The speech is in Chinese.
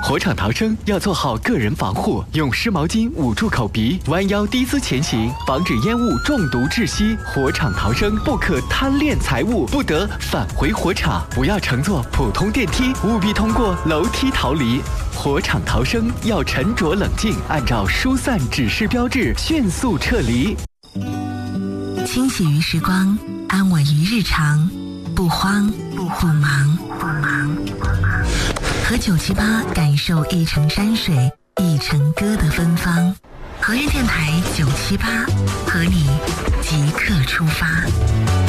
火场逃生要做好个人防护，用湿毛巾捂住口鼻，弯腰低姿前行，防止烟雾中毒窒息。火场逃生不可贪恋财物，不得返回火场，不要乘坐普通电梯，务必通过楼梯逃离。火场逃生要沉着冷静，按照疏散指示标志迅速撤离。 清洗于时光，安稳于日常，不慌不忙。和978感受一程山水，一程歌的芬芳。和悦电台978，和你即刻出发。